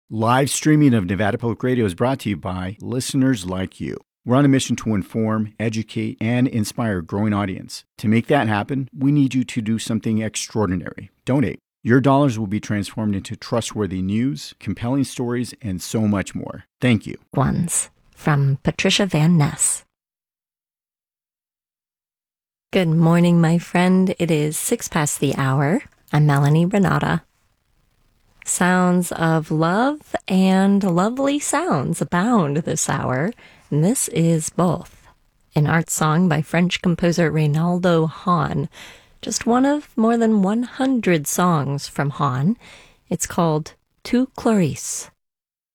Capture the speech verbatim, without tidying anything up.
Live streaming of Nevada Public Radio is brought to you by listeners like you. We're on a mission to inform, educate, and inspire a growing audience. To make that happen, we need you to do something extraordinary. Donate. Your dollars will be transformed into trustworthy news, compelling stories, and so much more. Thank you. Ones from Patricia Van Ness. Good morning, my friend. It is six past the hour. I'm Melanie Renata. Sounds of love and lovely sounds abound this hour, and this is both. An art song by French composer Reynaldo Hahn, just one of more than one hundred songs from Hahn. It's called Tu Clarice.